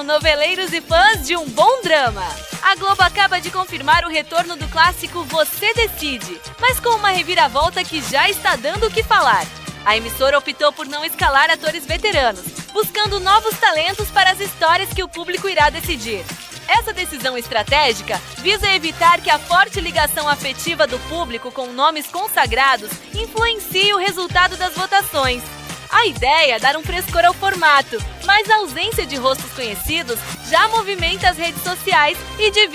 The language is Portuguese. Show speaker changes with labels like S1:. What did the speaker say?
S1: Atenção, noveleiros e fãs de um bom drama! A Globo acaba de confirmar o retorno do clássico Você Decide, mas com uma reviravolta que já está dando o que falar. A emissora optou por não escalar atores veteranos, buscando novos talentos para as histórias que o público irá decidir. Essa decisão estratégica visa evitar que a forte ligação afetiva do público com nomes consagrados influencie o resultado das votações. A ideia é dar um frescor ao formato, mas a ausência de rostos conhecidos já movimenta as redes sociais e divide